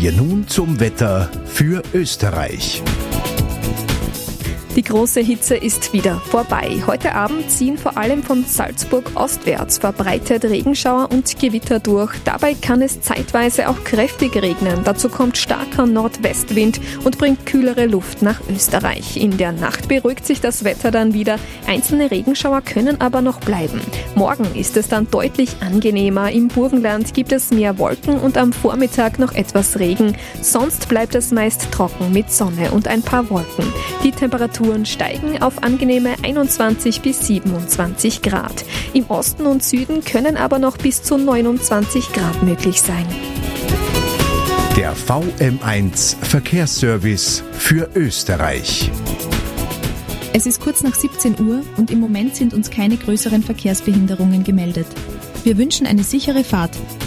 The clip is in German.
wir nun zum Wetter für Österreich. Die große Hitze ist wieder vorbei. Heute Abend ziehen vor allem von Salzburg ostwärts verbreitet Regenschauer und Gewitter durch. Dabei kann es zeitweise auch kräftig regnen. Dazu kommt starker Nordwestwind und bringt kühlere Luft nach Österreich. In der Nacht beruhigt sich das Wetter dann wieder. Einzelne Regenschauer können aber noch bleiben. Morgen ist es dann deutlich angenehmer. Im Burgenland gibt es mehr Wolken und am Vormittag noch etwas Regen. Sonst bleibt es meist trocken mit Sonne und ein paar Wolken. Die Temperaturen steigen auf angenehme 21 bis 27 Grad. Im Osten und Süden können aber noch bis zu 29 Grad möglich sein. Der VM1 Verkehrsservice für Österreich. Es ist kurz nach 17 Uhr und im Moment sind uns keine größeren Verkehrsbehinderungen gemeldet. Wir wünschen eine sichere Fahrt.